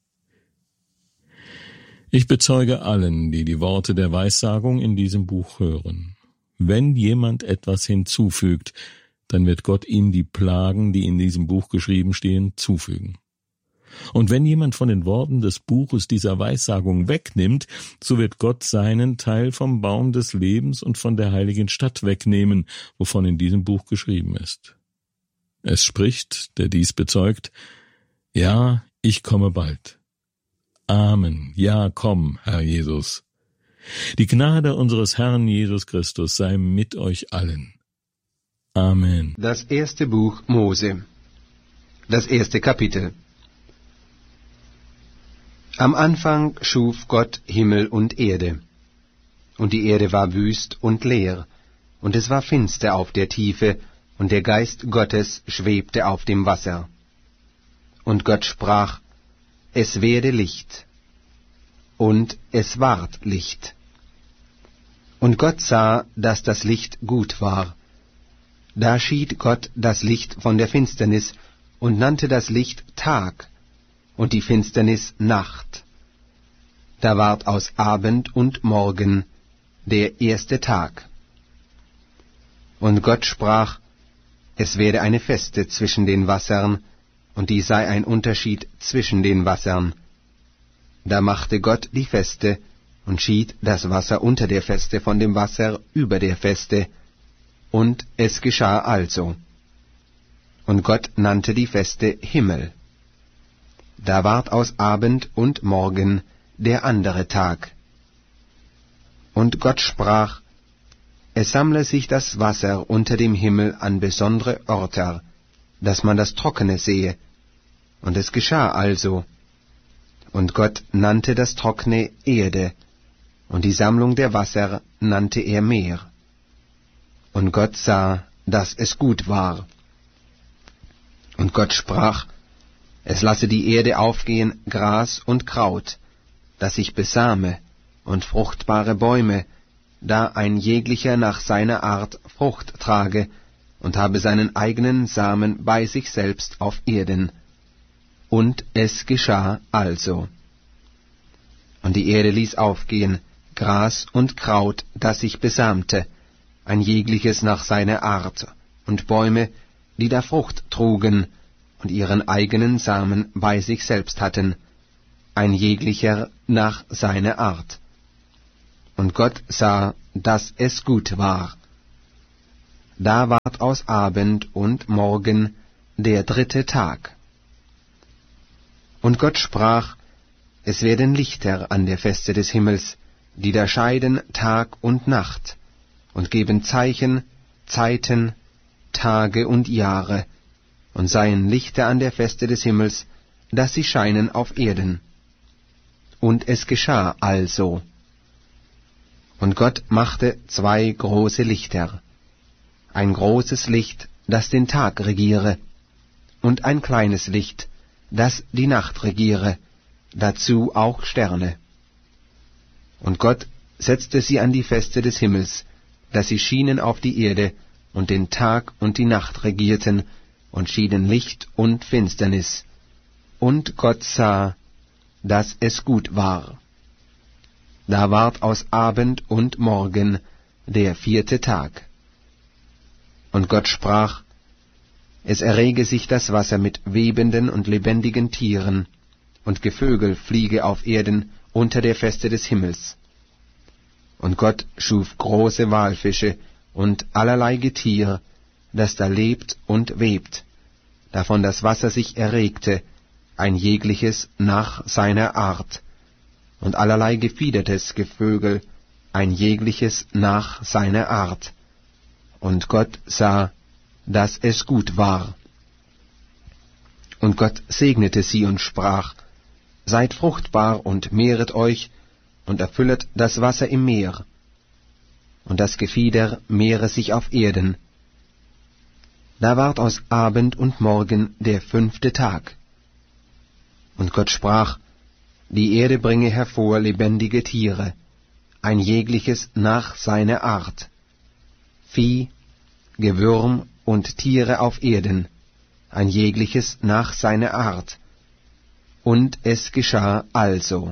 Speaker 1: Ich bezeuge allen, die die Worte der Weissagung in diesem Buch hören: Wenn jemand etwas hinzufügt, dann wird Gott ihm die Plagen, die in diesem Buch geschrieben stehen, zufügen. Und wenn jemand von den Worten des Buches dieser Weissagung wegnimmt, so wird Gott seinen Teil vom Baum des Lebens und von der heiligen Stadt wegnehmen, wovon in diesem Buch geschrieben ist. Es spricht, der dies bezeugt: Ja, ich komme bald. Amen. Ja, komm, Herr Jesus. Die Gnade unseres Herrn Jesus Christus sei mit euch allen. Amen.
Speaker 2: Das erste Buch Mose. Das erste Kapitel. Am Anfang schuf Gott Himmel und Erde. Und die Erde war wüst und leer, und es war finster auf der Tiefe, und der Geist Gottes schwebte auf dem Wasser. Und Gott sprach: Es werde Licht. Und es ward Licht. Und Gott sah, dass das Licht gut war. Da schied Gott das Licht von der Finsternis und nannte das Licht Tag und die Finsternis Nacht. Da ward aus Abend und Morgen der erste Tag. Und Gott sprach: Es werde eine Feste zwischen den Wassern, und die sei ein Unterschied zwischen den Wassern. Da machte Gott die Feste und schied das Wasser unter der Feste von dem Wasser über der Feste, und es geschah also. Und Gott nannte die Feste Himmel. Da ward aus Abend und Morgen der andere Tag. Und Gott sprach: Es sammle sich das Wasser unter dem Himmel an besondere Orter, dass man das Trockene sehe. Und es geschah also. Und Gott nannte das Trockene Erde, und die Sammlung der Wasser nannte er Meer. Und Gott sah, dass es gut war. Und Gott sprach: Es lasse die Erde aufgehen Gras und Kraut, dass sich besame, und fruchtbare Bäume, da ein jeglicher nach seiner Art Frucht trage, und habe seinen eigenen Samen bei sich selbst auf Erden. und es geschah also. Und die Erde ließ aufgehen Gras und Kraut, das sich besamte, ein jegliches nach seiner Art, und Bäume, die da Frucht trugen und ihren eigenen Samen bei sich selbst hatten, ein jeglicher nach seiner Art. Und Gott sah, dass es gut war. Da ward aus Abend und Morgen der dritte Tag. Und Gott sprach, es werden Lichter an der Feste des Himmels, die da scheiden Tag und Nacht, und geben Zeichen, Zeiten, Tage und Jahre, und seien Lichter an der Feste des Himmels, dass sie scheinen auf Erden. Und es geschah also. Und Gott machte zwei große Lichter, ein großes Licht, das den Tag regiere, und ein kleines Licht, das die Nacht regiere, dazu auch Sterne. Und Gott setzte sie an die Feste des Himmels, dass sie schienen auf die Erde, und den Tag und die Nacht regierten, und schieden Licht und Finsternis. Und Gott sah, dass es gut war. Da ward aus Abend und Morgen der vierte Tag. Und Gott sprach, es errege sich das Wasser mit webenden und lebendigen Tieren, und Gevögel fliege auf Erden unter der Feste des Himmels. Und Gott schuf große Walfische und allerlei Getier, das da lebt und webt, davon das Wasser sich erregte, ein jegliches nach seiner Art, und allerlei gefiedertes Gevögel, ein jegliches nach seiner Art. Und Gott sah, dass es gut war. Und Gott segnete sie und sprach, seid fruchtbar und mehret euch, und erfüllet das Wasser im Meer, und das Gefieder mehre sich auf Erden. Da ward aus Abend und Morgen der fünfte Tag. Und Gott sprach, die Erde bringe hervor lebendige Tiere, ein jegliches nach seiner Art, Vieh, Gewürm und Tiere auf Erden, ein jegliches nach seiner Art. Und es geschah also.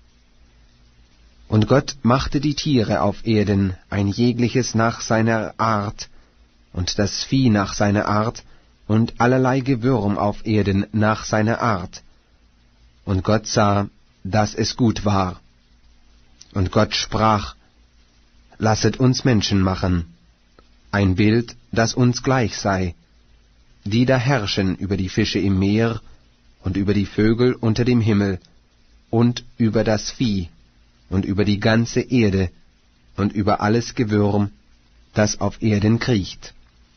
Speaker 2: Und Gott machte die Tiere auf Erden, ein jegliches nach seiner Art, und das Vieh nach seiner Art, und allerlei Gewürm auf Erden nach seiner Art. Und Gott sah, dass es gut war. Und Gott sprach, lasset uns Menschen machen, ein Bild, das uns gleich sei, die da herrschen über die Fische im Meer, und über die Vögel unter dem Himmel, und über das Vieh, und über die ganze Erde, und über alles Gewürm, das auf Erden kriecht.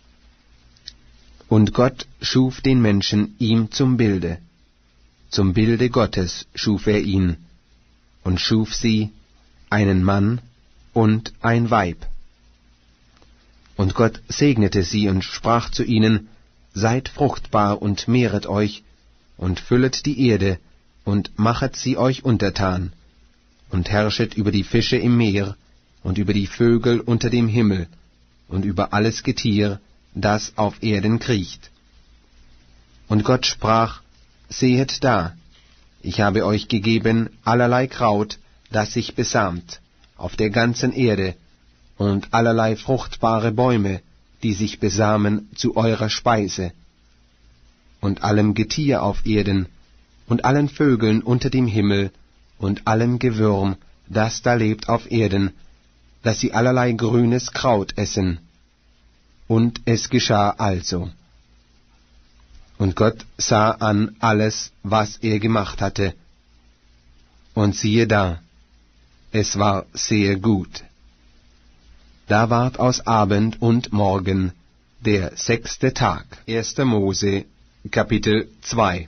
Speaker 2: Und Gott schuf den Menschen ihm zum Bilde, zum Bilde Gottes schuf er ihn, und schuf sie, einen Mann und ein Weib. Und Gott segnete sie und sprach zu ihnen, seid fruchtbar und mehret euch, und füllet die Erde, und machet sie euch untertan, und herrschet über die Fische im Meer, und über die Vögel unter dem Himmel, und über alles Getier, das auf Erden kriecht. Und Gott sprach, sehet da, ich habe euch gegeben allerlei Kraut, das sich besamt, auf der ganzen Erde, und allerlei fruchtbare Bäume, die sich besamen zu eurer Speise, und allem Getier auf Erden, und allen Vögeln unter dem Himmel, und allem Gewürm, das da lebt auf Erden, dass sie allerlei grünes Kraut essen. Und es geschah also. Und Gott sah an alles, was er gemacht hatte, und siehe da, es war sehr gut. Da ward aus Abend und Morgen der sechste Tag. erster Mose, Kapitel zwei.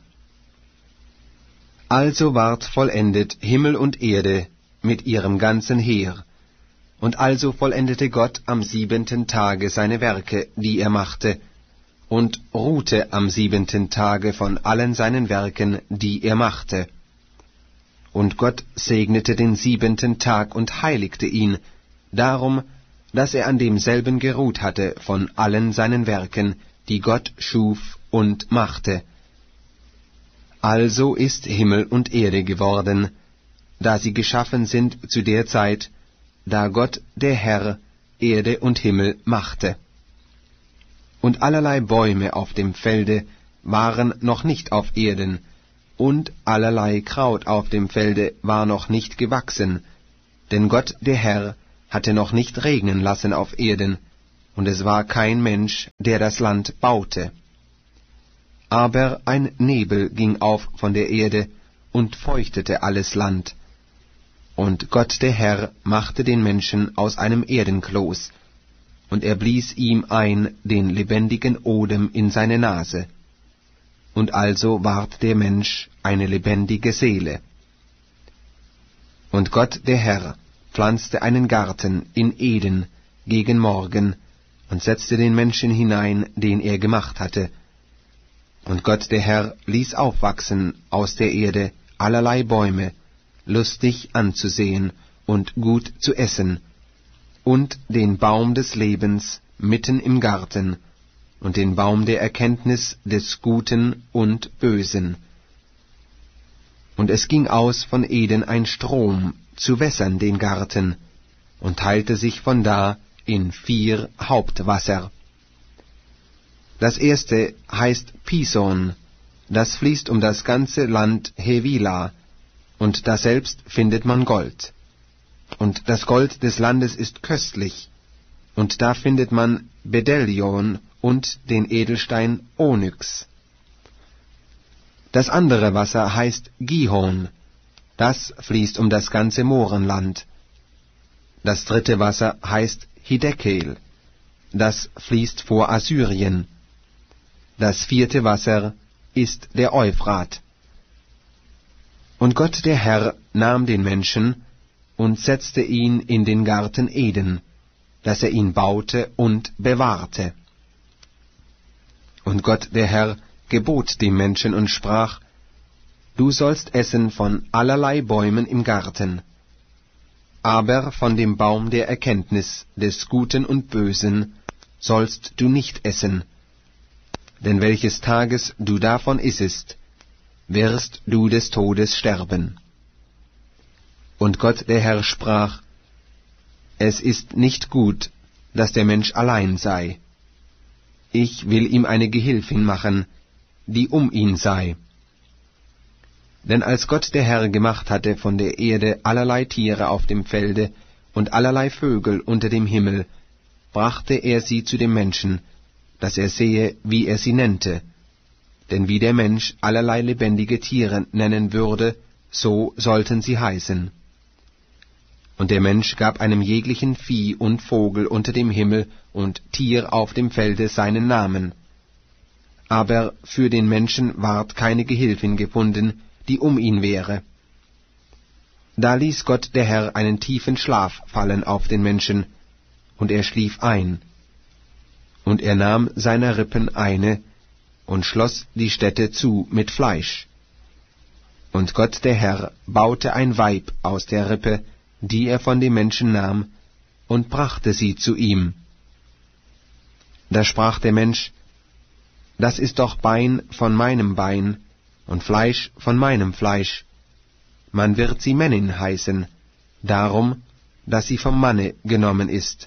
Speaker 2: Also ward vollendet Himmel und Erde mit ihrem ganzen Heer, und also vollendete Gott am siebenten Tage seine Werke, die er machte, und ruhte am siebenten Tage von allen seinen Werken, die er machte. Und Gott segnete den siebenten Tag und heiligte ihn, darum, dass er an demselben geruht hatte von allen seinen Werken, die Gott schuf und machte. Also ist Himmel und Erde geworden, da sie geschaffen sind zu der Zeit, da Gott der Herr Erde und Himmel machte. Und allerlei Bäume auf dem Felde waren noch nicht auf Erden, und allerlei Kraut auf dem Felde war noch nicht gewachsen, denn Gott der Herr hatte noch nicht regnen lassen auf Erden, und es war kein Mensch, der das Land baute. Aber ein Nebel ging auf von der Erde und feuchtete alles Land. Und Gott der Herr machte den Menschen aus einem Erdenkloß, und er blies ihm ein den lebendigen Odem in seine Nase. Und also ward der Mensch eine lebendige Seele. Und Gott der Herr pflanzte einen Garten in Eden gegen Morgen und setzte den Menschen hinein, den er gemacht hatte. Und Gott der Herr ließ aufwachsen aus der Erde allerlei Bäume, lustig anzusehen und gut zu essen, und den Baum des Lebens mitten im Garten, und den Baum der Erkenntnis des Guten und Bösen. Und es ging aus von Eden ein Strom, zu wässern den Garten, und teilte sich von da in vier Hauptwasser. Das erste heißt Pison, das fließt um das ganze Land Hevila, und daselbst findet man Gold. Und das Gold des Landes ist köstlich, und da findet man Bedellion und den Edelstein Onyx. Das andere Wasser heißt Gihon, das fließt um das ganze Mohrenland. Das dritte Wasser heißt Hiddekel, das fließt vor Assyrien. Das vierte Wasser ist der Euphrat. Und Gott der Herr nahm den Menschen und setzte ihn in den Garten Eden, dass er ihn baute und bewahrte. Und Gott der Herr gebot dem Menschen und sprach: Du sollst essen von allerlei Bäumen im Garten, aber von dem Baum der Erkenntnis des Guten und Bösen sollst du nicht essen, denn welches Tages du davon issest, wirst du des Todes sterben. Und Gott der Herr sprach: Es ist nicht gut, dass der Mensch allein sei. Ich will ihm eine Gehilfin machen, die um ihn sei. Denn als Gott der Herr gemacht hatte von der Erde allerlei Tiere auf dem Felde und allerlei Vögel unter dem Himmel, brachte er sie zu dem Menschen, dass er sehe, wie er sie nennte. Denn wie der Mensch allerlei lebendige Tiere nennen würde, so sollten sie heißen. Und der Mensch gab einem jeglichen Vieh und Vogel unter dem Himmel und Tier auf dem Felde seinen Namen. Aber für den Menschen ward keine Gehilfin gefunden, die um ihn wäre. Da ließ Gott der Herr einen tiefen Schlaf fallen auf den Menschen, und er schlief ein. Und er nahm seiner Rippen eine und schloss die Stätte zu mit Fleisch. Und Gott der Herr baute ein Weib aus der Rippe, die er von dem Menschen nahm, und brachte sie zu ihm. Da sprach der Mensch: Das ist doch Bein von meinem Bein und Fleisch von meinem Fleisch. Man wird sie Männin heißen, darum, dass sie vom Manne genommen ist.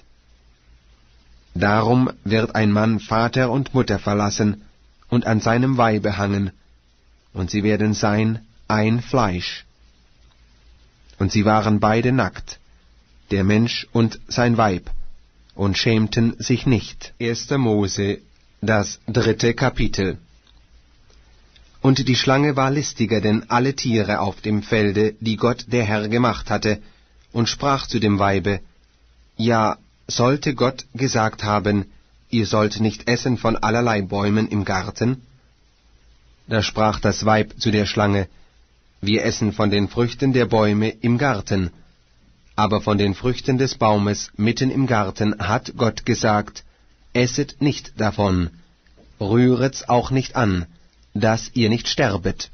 Speaker 2: Darum wird ein Mann Vater und Mutter verlassen und an seinem Weibe hangen, und sie werden sein ein Fleisch. Und sie waren beide nackt, der Mensch und sein Weib, und schämten sich nicht. erster Mose, das dritte Kapitel. Und die Schlange war listiger denn alle Tiere auf dem Felde, die Gott der Herr gemacht hatte, und sprach zu dem Weibe: Ja, sollte Gott gesagt haben, ihr sollt nicht essen von allerlei Bäumen im Garten? Da sprach das Weib zu der Schlange: Wir essen von den Früchten der Bäume im Garten, aber von den Früchten des Baumes mitten im Garten hat Gott gesagt: Esset nicht davon, rühret's auch nicht an, dass ihr nicht sterbet.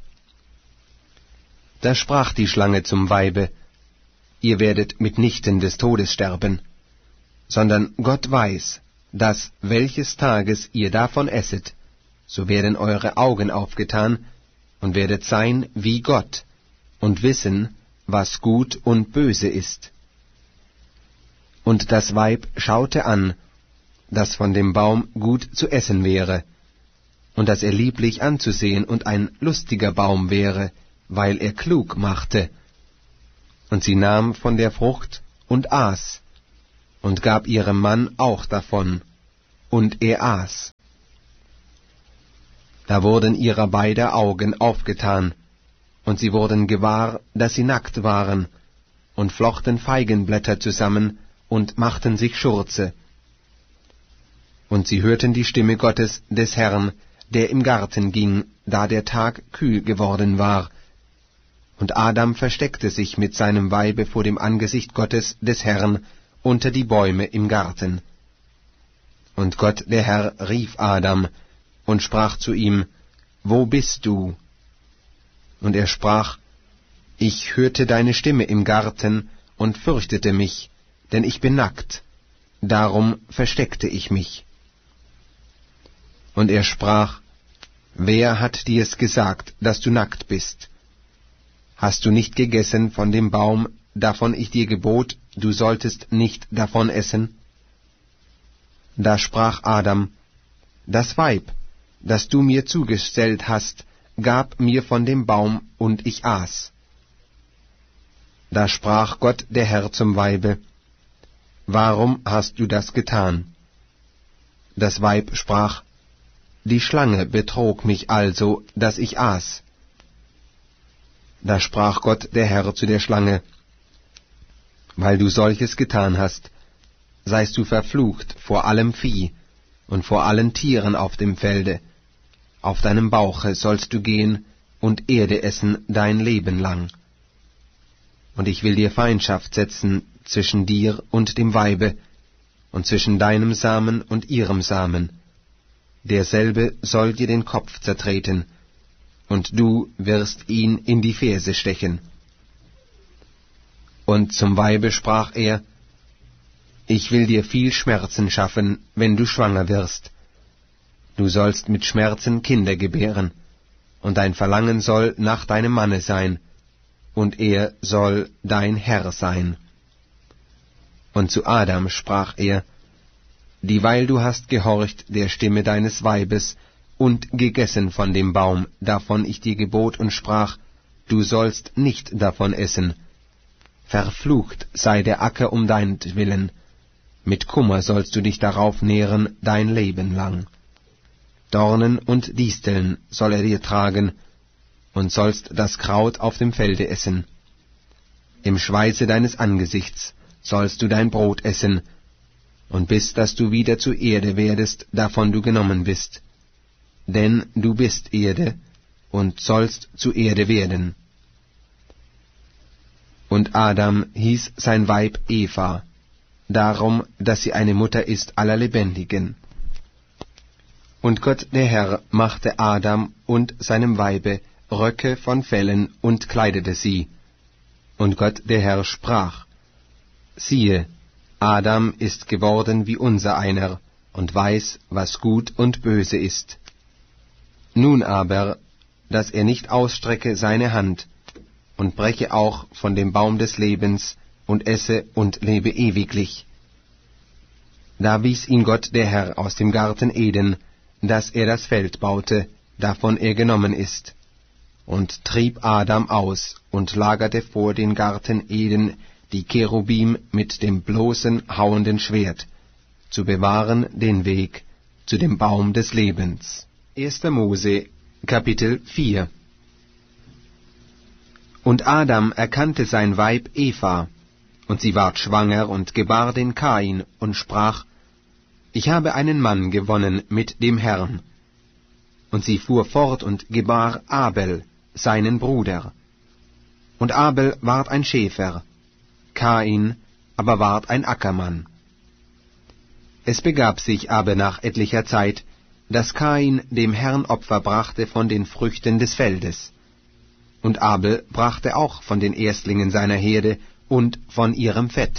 Speaker 2: Da sprach die Schlange zum Weibe: Ihr werdet mitnichten des Todes sterben, sondern Gott weiß, dass welches Tages ihr davon esset, so werden eure Augen aufgetan, und werdet sein wie Gott und wissen, was gut und böse ist. Und das Weib schaute an, dass von dem Baum gut zu essen wäre, und dass er lieblich anzusehen und ein lustiger Baum wäre, weil er klug machte. Und sie nahm von der Frucht und aß, und gab ihrem Mann auch davon, und er aß. Da wurden ihrer beider Augen aufgetan, und sie wurden gewahr, dass sie nackt waren, und flochten Feigenblätter zusammen und machten sich Schurze. Und sie hörten die Stimme Gottes des Herrn, der im Garten ging, da der Tag kühl geworden war. Und Adam versteckte sich mit seinem Weibe vor dem Angesicht Gottes des Herrn unter die Bäume im Garten. Und Gott der Herr rief Adam und sprach zu ihm, »Wo bist du?« Und er sprach, »Ich hörte deine Stimme im Garten und fürchtete mich, denn ich bin nackt, darum versteckte ich mich.« Und er sprach, »Wer hat dir's gesagt, dass du nackt bist? Hast du nicht gegessen von dem Baum, davon ich dir gebot, du solltest nicht davon essen?« Da sprach Adam, »Das Weib, das du mir zugestellt hast, gab mir von dem Baum, und ich aß.« Da sprach Gott der Herr zum Weibe, »Warum hast du das getan?« Das Weib sprach, »Die Schlange betrog mich also, dass ich aß.« Da sprach Gott der Herr zu der Schlange, »Weil du solches getan hast, seist du verflucht vor allem Vieh und vor allen Tieren auf dem Felde. Auf deinem Bauche sollst du gehen und Erde essen dein Leben lang. Und ich will dir Feindschaft setzen zwischen dir und dem Weibe, und zwischen deinem Samen und ihrem Samen. Derselbe soll dir den Kopf zertreten, und du wirst ihn in die Ferse stechen.« Und zum Weibe sprach er, »Ich will dir viel Schmerzen schaffen, wenn du schwanger wirst. Du sollst mit Schmerzen Kinder gebären, und dein Verlangen soll nach deinem Manne sein, und er soll dein Herr sein.« Und zu Adam sprach er, »Dieweil du hast gehorcht der Stimme deines Weibes und gegessen von dem Baum, davon ich dir gebot und sprach, du sollst nicht davon essen. Verflucht sei der Acker um deinetwillen, mit Kummer sollst du dich darauf nähren dein Leben lang. Dornen und Disteln soll er dir tragen, und sollst das Kraut auf dem Felde essen. Im Schweiße deines Angesichts sollst du dein Brot essen, und bis dass du wieder zu Erde werdest, davon du genommen bist. Denn du bist Erde, und sollst zu Erde werden.« Und Adam hieß sein Weib Eva, darum, dass sie eine Mutter ist aller Lebendigen. Und Gott der Herr machte Adam und seinem Weibe Röcke von Fellen und kleidete sie. Und Gott der Herr sprach, siehe, Adam ist geworden wie unser einer und weiß, was gut und böse ist. Nun aber, dass er nicht ausstrecke seine Hand und breche auch von dem Baum des Lebens und esse und lebe ewiglich. Da wies ihn Gott der Herr aus dem Garten Eden, dass er das Feld baute, davon er genommen ist, und trieb Adam aus und lagerte vor den Garten Eden die Cherubim mit dem bloßen, hauenden Schwert, zu bewahren den Weg zu dem Baum des Lebens. erster Mose, Kapitel vier. Und Adam erkannte sein Weib Eva, und sie ward schwanger und gebar den Kain und sprach, ich habe einen Mann gewonnen mit dem Herrn. Und sie fuhr fort und gebar Abel, seinen Bruder. Und Abel ward ein Schäfer, Kain aber ward ein Ackermann. Es begab sich aber nach etlicher Zeit, dass Kain dem Herrn Opfer brachte von den Früchten des Feldes. Und Abel brachte auch von den Erstlingen seiner Herde und von ihrem Fett.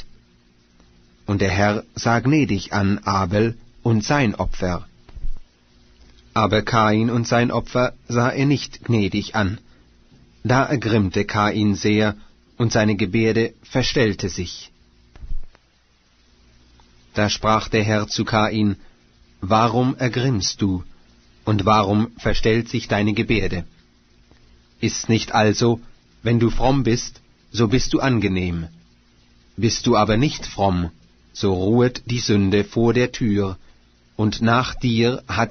Speaker 2: Und der Herr sah gnädig an Abel und sein Opfer. Aber Kain und sein Opfer sah er nicht gnädig an. Da ergrimmte Kain sehr, und seine Gebärde verstellte sich. Da sprach der Herr zu Kain: Warum ergrimmst du, und warum verstellt sich deine Gebärde? Ist's nicht also, wenn du fromm bist, so bist du angenehm. Bist du aber nicht fromm, so ruhet die Sünde vor der Tür, und nach dir hat